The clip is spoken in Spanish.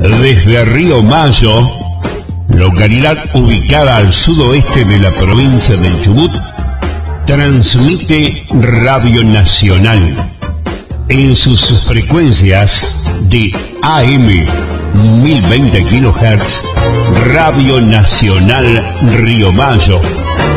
Desde Río Mayo, localidad ubicada al sudoeste de la provincia del Chubut, transmite Radio Nacional en sus frecuencias de AM 1020 kHz, Radio Nacional Río Mayo,